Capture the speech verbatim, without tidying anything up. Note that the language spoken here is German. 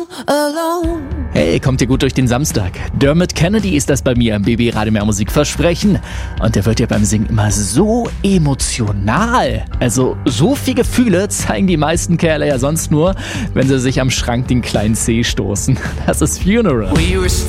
Hey, kommt ihr gut durch den Samstag? Dermot Kennedy ist das bei mir im B B Radio Mehr Musik Versprechen. Und der wird ja beim Singen immer so emotional. Also so viel Gefühle zeigen die meisten Kerle ja sonst nur, wenn sie sich am Schrank den kleinen Zeh stoßen. Das ist Funeral.